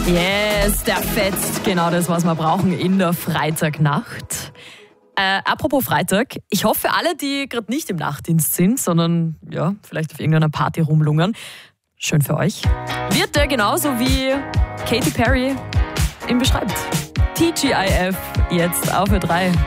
Yes, der fetzt. Genau das, was wir brauchen in der Freitagnacht. Apropos Freitag, ich hoffe, alle, die gerade nicht im Nachtdienst sind, sondern ja, vielleicht auf irgendeiner Party rumlungern, schön für euch, wird der genauso wie Katy Perry ihn beschreibt. TGIF, jetzt auf Ö3.